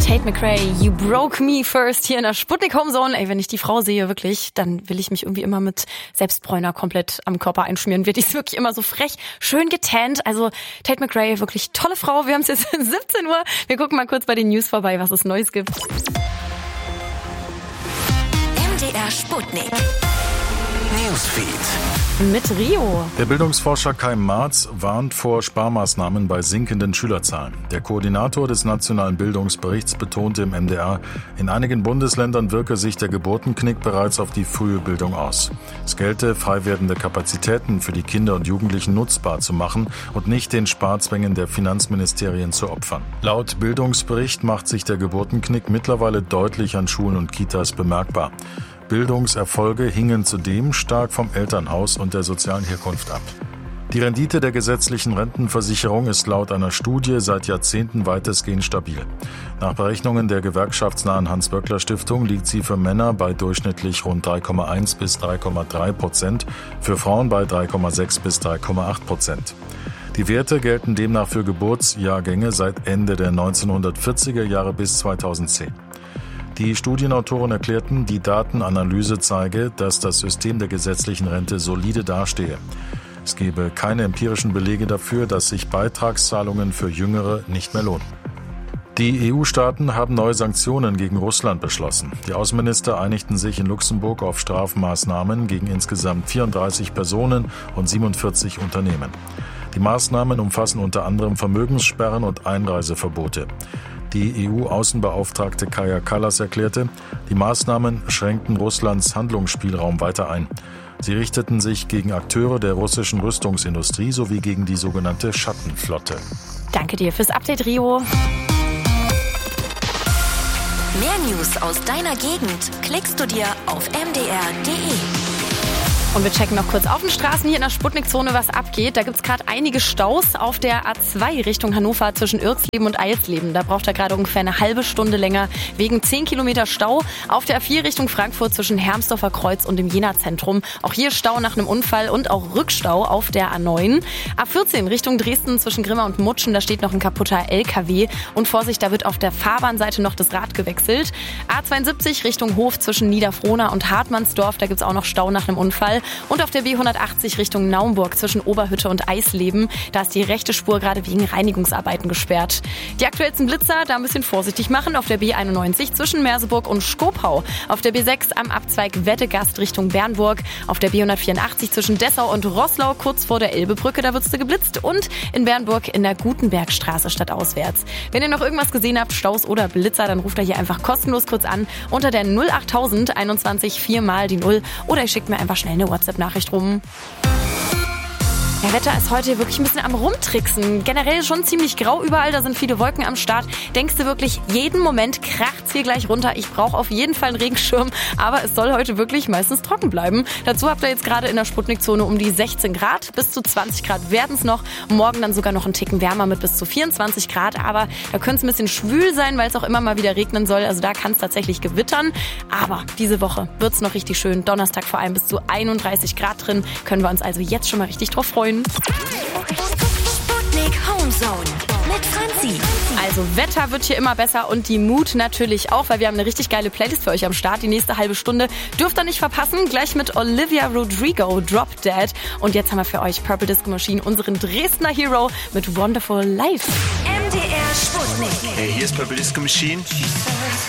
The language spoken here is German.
Tate McRae, You Broke Me First hier in der Sputnik Homezone. Ey, wenn ich die Frau sehe, wirklich, dann will ich mich irgendwie immer mit Selbstbräuner komplett am Körper einschmieren. Die ist wirklich immer so frech, schön getannt. Also Tate McRae, wirklich tolle Frau. Wir haben es jetzt 17 Uhr. Wir gucken mal kurz bei den News vorbei, was es Neues gibt. MDR Sputnik. Newsfeed. Mit Rio. Der Bildungsforscher Kai Marz warnt vor Sparmaßnahmen bei sinkenden Schülerzahlen. Der Koordinator des Nationalen Bildungsberichts betonte im MDR, in einigen Bundesländern wirke sich der Geburtenknick bereits auf die frühe Bildung aus. Es gelte, frei werdende Kapazitäten für die Kinder und Jugendlichen nutzbar zu machen und nicht den Sparzwängen der Finanzministerien zu opfern. Laut Bildungsbericht macht sich der Geburtenknick mittlerweile deutlich an Schulen und Kitas bemerkbar. Bildungserfolge hingen zudem stark vom Elternhaus und der sozialen Herkunft ab. Die Rendite der gesetzlichen Rentenversicherung ist laut einer Studie seit Jahrzehnten weitestgehend stabil. Nach Berechnungen der gewerkschaftsnahen Hans-Böckler-Stiftung liegt sie für Männer bei durchschnittlich rund 3,1 bis 3,3%, für Frauen bei 3,6 bis 3,8%. Die Werte gelten demnach für Geburtsjahrgänge seit Ende der 1940er Jahre bis 2010. Die Studienautoren erklärten, die Datenanalyse zeige, dass das System der gesetzlichen Rente solide dastehe. Es gebe keine empirischen Belege dafür, dass sich Beitragszahlungen für Jüngere nicht mehr lohnen. Die EU-Staaten haben neue Sanktionen gegen Russland beschlossen. Die Außenminister einigten sich in Luxemburg auf Strafmaßnahmen gegen insgesamt 34 Personen und 47 Unternehmen. Die Maßnahmen umfassen unter anderem Vermögenssperren und Einreiseverbote. Die EU-Außenbeauftragte Kaja Kallas erklärte, die Maßnahmen schränkten Russlands Handlungsspielraum weiter ein. Sie richteten sich gegen Akteure der russischen Rüstungsindustrie sowie gegen die sogenannte Schattenflotte. Danke dir fürs Update, Rio. Mehr News aus deiner Gegend klickst du dir auf mdr.de. Und wir checken noch kurz auf den Straßen hier in der Sputnik-Zone, was abgeht. Da gibt's gerade einige Staus auf der A2 Richtung Hannover zwischen Irxleben und Eisleben. Da braucht er gerade ungefähr eine halbe Stunde länger wegen 10 Kilometer Stau. Auf der A4 Richtung Frankfurt zwischen Hermsdorfer Kreuz und dem Jena-Zentrum. Auch hier Stau nach einem Unfall und auch Rückstau auf der A9. A14 Richtung Dresden zwischen Grimma und Mutschen. Da steht noch ein kaputter LKW. Und Vorsicht, da wird auf der Fahrbahnseite noch das Rad gewechselt. A72 Richtung Hof zwischen Niederfrohna und Hartmannsdorf. Da gibt's auch noch Stau nach einem Unfall. Und auf der B180 Richtung Naumburg zwischen Oberhütte und Eisleben, da ist die rechte Spur gerade wegen Reinigungsarbeiten gesperrt. Die aktuellsten Blitzer da ein bisschen vorsichtig machen auf der B91 zwischen Merseburg und Schkopau, auf der B6 am Abzweig Weddegast Richtung Bernburg, auf der B184 zwischen Dessau und Roßlau kurz vor der Elbebrücke, da wird's geblitzt und in Bernburg in der Gutenbergstraße stadtauswärts. Wenn ihr noch irgendwas gesehen habt, Staus oder Blitzer, dann ruft ihr hier einfach kostenlos kurz an unter der 08000 21 4 mal die 0 oder ihr schickt mir einfach schnell eine WhatsApp-Nachricht rum. Der Wetter ist heute wirklich ein bisschen am Rumtricksen. Generell schon ziemlich grau überall, da sind viele Wolken am Start. Denkst du wirklich, jeden Moment kracht's hier gleich runter. Ich brauche auf jeden Fall einen Regenschirm, aber es soll heute wirklich meistens trocken bleiben. Dazu habt ihr jetzt gerade in der Sputnik-Zone um die 16 Grad. Bis zu 20 Grad werden es noch. Morgen dann sogar noch einen Ticken wärmer mit bis zu 24 Grad. Aber da könnte es ein bisschen schwül sein, weil es auch immer mal wieder regnen soll. Also da kann es tatsächlich gewittern. Aber diese Woche wird's noch richtig schön. Donnerstag vor allem bis zu 31 Grad drin. Können wir uns also jetzt schon mal richtig drauf freuen. Sputnik Homezone mit Franzi. Also Wetter wird hier immer besser und die Mut natürlich auch, weil wir haben eine richtig geile Playlist für euch am Start. Die nächste halbe Stunde dürft ihr nicht verpassen. Gleich mit Olivia Rodrigo, Drop Dead. Und jetzt haben wir für euch Purple Disco Machine, unseren Dresdner Hero mit Wonderful Life. MDR Sputnik. Hey, hier ist Purple Disco Machine.